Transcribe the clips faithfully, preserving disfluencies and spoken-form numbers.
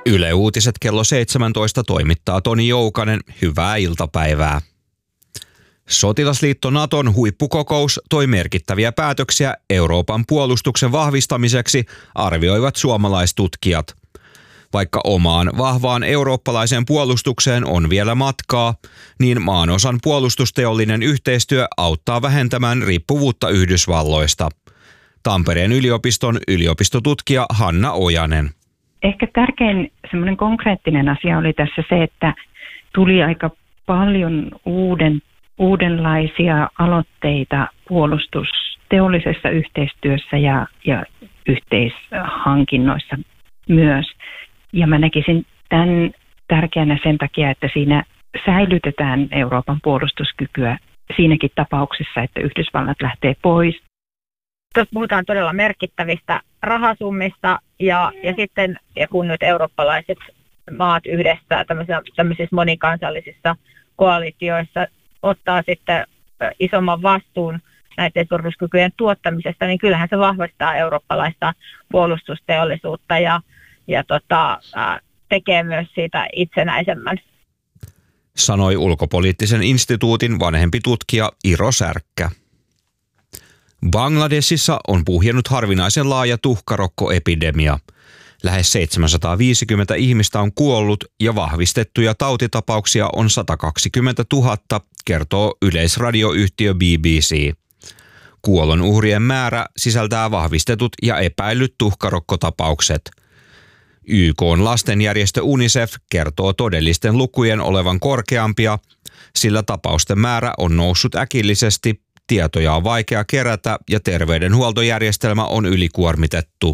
Yle Uutiset kello seitsemäntoista toimittaa Toni Joukanen. Hyvää iltapäivää. Sotilasliitto Naton huippukokous toi merkittäviä päätöksiä Euroopan puolustuksen vahvistamiseksi, arvioivat suomalaistutkijat. Vaikka omaan vahvaan eurooppalaiseen puolustukseen on vielä matkaa, niin maanosan puolustusteollinen yhteistyö auttaa vähentämään riippuvuutta Yhdysvalloista. Tampereen yliopiston yliopistotutkija Hanna Ojanen. Ehkä tärkein semmoinen konkreettinen asia oli tässä se, että tuli aika paljon uuden, uudenlaisia aloitteita puolustusteollisessa yhteistyössä ja, ja yhteishankinnoissa myös. Ja mä näkisin tämän tärkeänä sen takia, että siinä säilytetään Euroopan puolustuskykyä siinäkin tapauksessa, että Yhdysvallat lähtee pois. Tuossa puhutaan todella merkittävistä rahasummista ja, ja sitten ja kun nyt eurooppalaiset maat yhdessä tämmöisissä, tämmöisissä monikansallisissa koalitioissa ottaa sitten isomman vastuun näiden turvallisuuskykyjen tuottamisesta, niin kyllähän se vahvistaa eurooppalaista puolustusteollisuutta ja, ja tota, tekee myös siitä itsenäisemmän. Sanoi Ulkopoliittisen instituutin vanhempi tutkija Iro Särkkä. Bangladesissa on puhjennut harvinaisen laaja tuhkarokkoepidemia. Lähes seitsemänsataaviisikymmentä ihmistä on kuollut ja vahvistettuja tautitapauksia on sata kaksikymmentätuhatta, kertoo yleisradioyhtiö B B C. Kuolonuhrien määrä sisältää vahvistetut ja epäillyt tuhkarokkotapaukset. Y K:n lastenjärjestö UNICEF kertoo todellisten lukujen olevan korkeampia, sillä tapausten määrä on noussut äkillisesti, tietoja on vaikea kerätä ja terveydenhuoltojärjestelmä on ylikuormitettu.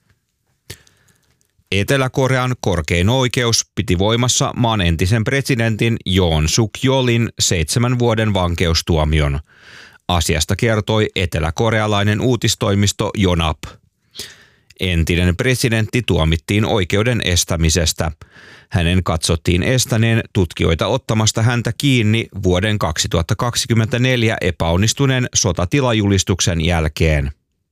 Etelä-Korean korkein oikeus piti voimassa maan entisen presidentin Yoon Suk-yeolin seitsemän vuoden vankeustuomion. Asiasta kertoi eteläkorealainen uutistoimisto Yonhap. Entinen presidentti tuomittiin oikeuden estämisestä. Hänen katsottiin estäneen tutkijoita ottamasta häntä kiinni vuoden kaksituhattakaksikymmentäneljä epäonnistuneen sotatilajulistuksen jälkeen.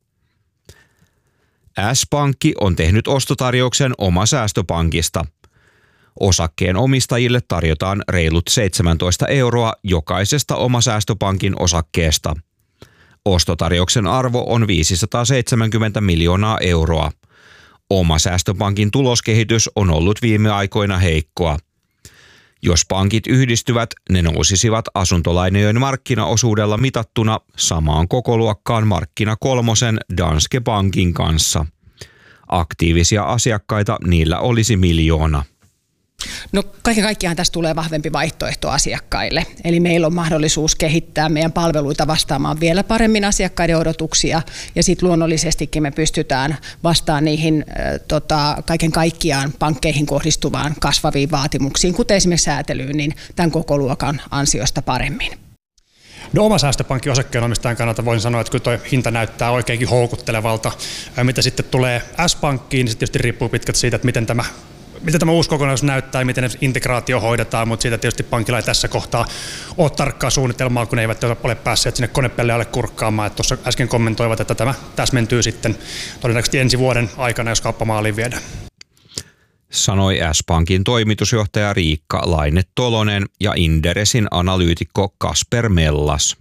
S-Pankki on tehnyt ostotarjouksen Oma Säästöpankista. Osakkeen omistajille tarjotaan reilut seitsemäntoista euroa jokaisesta Oma Säästöpankin osakkeesta. Ostotarjouksen arvo on viisisataaseitsemänkymmentä miljoonaa euroa. Oma Säästöpankin tuloskehitys on ollut viime aikoina heikkoa. Jos pankit yhdistyvät, ne nousisivat asuntolainojen markkinaosuudella mitattuna samaan kokoluokkaan markkina kolmosen Danske Bankin kanssa. Aktiivisia asiakkaita niillä olisi miljoona. No kaiken kaikkiaan tästä tulee vahvempi vaihtoehto asiakkaille. Eli meillä on mahdollisuus kehittää meidän palveluita vastaamaan vielä paremmin asiakkaiden odotuksia ja sitten luonnollisestikin me pystytään vastaamaan niihin äh, tota, kaiken kaikkiaan pankkeihin kohdistuvaan kasvaviin vaatimuksiin, kuten esimerkiksi säätelyyn, niin tämän koko luokan ansiosta paremmin. No, Oma Säästöpankki osakkeenomistajan kannalta voin sanoa, että kyllä tuo hinta näyttää oikeinkin houkuttelevalta. Mitä sitten tulee S-Pankkiin, niin se tietysti riippuu pitkälti siitä, että miten tämä Mitä tämä uusi kokonaisuus näyttää ja miten integraatio hoidetaan, mutta siitä tietysti pankilla ei tässä kohtaa ole tarkkaa suunnitelmaa, kun ne eivät ole päässeet sinne konepellealle kurkkaamaan. Että tuossa äsken kommentoivat, että tämä täsmentyy sitten todennäköisesti ensi vuoden aikana, jos kauppamaaliin viedään. Sanoi S-Pankin toimitusjohtaja Riikka Laine-Tolonen ja Inderesin analyytikko Kasper Mellas.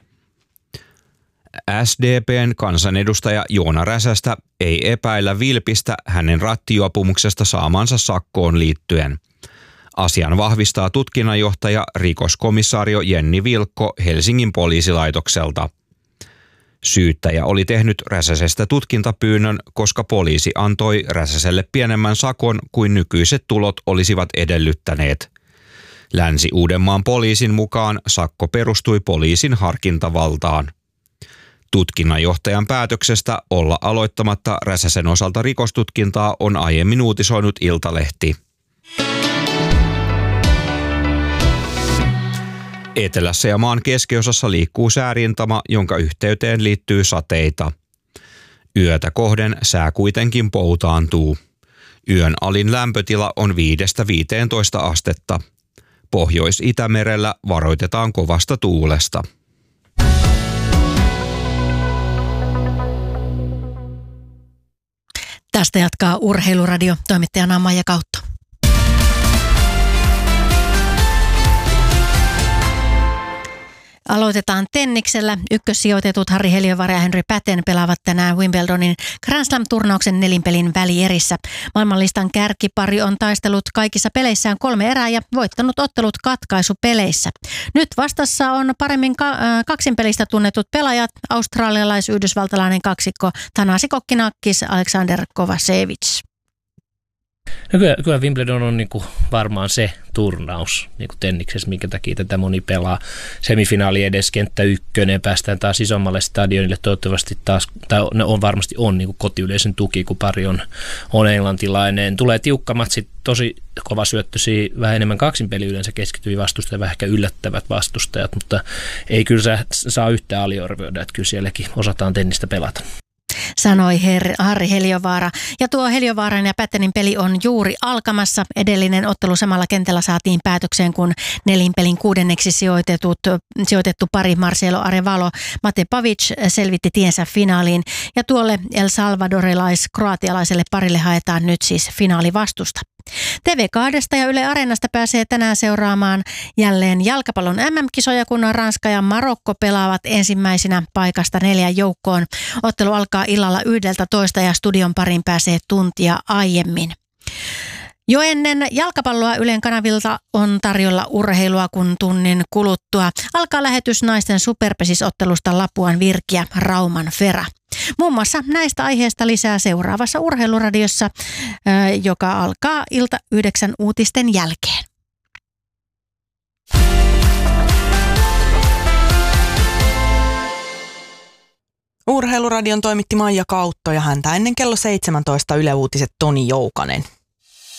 S D P:n kansanedustaja Joona Räsästä ei epäillä vilpistä hänen rattijuopumuksesta saamansa sakkoon liittyen. Asian vahvistaa tutkinnanjohtaja rikoskomissaario Jenni Vilkko Helsingin poliisilaitokselta. Syyttäjä oli tehnyt Räsäsestä tutkintapyynnön, koska poliisi antoi Räsäselle pienemmän sakon kuin nykyiset tulot olisivat edellyttäneet. Länsi-Uudenmaan poliisin mukaan sakko perustui poliisin harkintavaltaan. Tutkinnanjohtajan päätöksestä olla aloittamatta Räsäsen osalta rikostutkintaa on aiemmin uutisoinut Iltalehti. Etelässä ja maan keskiosassa liikkuu säärintama, jonka yhteyteen liittyy sateita. Yötä kohden sää kuitenkin poutaantuu. Yön alin lämpötila on viidestä viiteentoista astetta. Pohjois-Itämerellä varoitetaan kovasta tuulesta. Tästä jatkaa Urheiluradio, toimittajana Maija Kautto. Aloitetaan tenniksellä. Ykkössijoitetut Harri Heliövaara ja Henry Patten pelaavat tänään Wimbledonin Grand Slam-turnauksen nelinpelin välierissä. Maailmanlistan kärkipari on taistellut kaikissa peleissään kolme erää ja voittanut ottelut katkaisupeleissä. Nyt vastassa on paremmin ka- kaksinpelistä tunnetut pelaajat, australialais-yhdysvaltalainen kaksikko Thanasi Kokkinakis, Alexander Kovacevic. No kyllä, kyllä Wimbledon on niin kuin varmaan se turnaus niin kuin tenniksessä, minkä takia tätä moni pelaa. Semifinaali edes, kenttä ykkönen, päästään taas isommalle stadionille. Toivottavasti taas, tai on varmasti on niin kuin kotiyleisön tuki, kun pari on, on englantilainen. Tulee tiukka matsi, tosi kova syöttöisiä, vähän enemmän kaksinpeli yleensä keskittyviä vastustajia, vähän ehkä yllättävät vastustajat, mutta ei kyllä saa yhtään aliarvioida, että kyllä sielläkin osataan tennistä pelata. Sanoi Her- Harri Heliövaara. Ja tuo Heliövaaran ja Pattenin peli on juuri alkamassa. Edellinen ottelu samalla kentällä saatiin päätökseen, kun nelinpelin kuudenneksi sijoitetut, sijoitettu pari Marcelo Arevalo Mate Pavic selvitti tiensä finaaliin. Ja tuolle El Salvadorilais-kroatialaiselle parille haetaan nyt siis finaalivastusta. T V kahdesta ja Yle Areenasta pääsee tänään seuraamaan jälleen jalkapallon M M-kisoja, kun Ranska ja Marokko pelaavat ensimmäisenä paikasta neljän joukkoon. Ottelu alkaa illalla yhdeltätoista ja studion parin pääsee tuntia aiemmin. Jo ennen jalkapalloa Ylen kanavilta on tarjolla urheilua, kun tunnin kuluttua alkaa lähetys naisten superpesisottelusta Lapuan Virkiä Rauman Fera. Muun muassa näistä aiheista lisää seuraavassa Urheiluradiossa, joka alkaa ilta yhdeksän uutisten jälkeen. Urheiluradion toimitti Maija Kautto ja häntä ennen kello seitsemäntoista Yle Uutiset Toni Joukanen.